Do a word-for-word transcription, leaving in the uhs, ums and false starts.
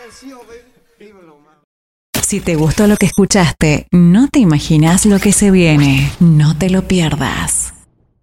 Si te gustó lo que escuchaste, no te imaginas lo que se viene. No te lo pierdas.